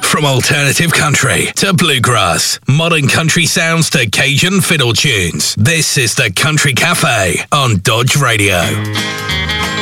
From alternative country to bluegrass, modern country sounds to Cajun fiddle tunes, this is the Country Cafe on Dodge Radio.